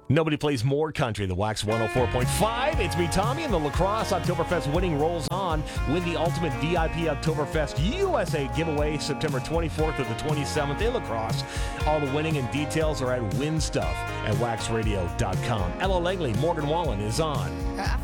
Nobody plays more country than Wax 104.5. It's me, Tommy, and the Lacrosse Oktoberfest winning rolls on. Win the ultimate VIP Oktoberfest USA giveaway September 24th to the 27th in Lacrosse. All the winning and details are at winstuff at waxradio.com. Ella Langley, Morgan Wallen is on.